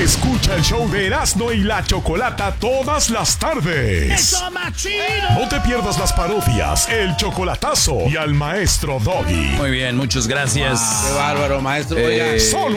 Escucha el show de Erasmo y la Chocolata todas las tardes. ¡Eso, machino! No te pierdas las parodias, el chocolatazo y al maestro Doggy. Muy bien, muchas gracias. Qué bárbaro, maestro. Oiga. Solo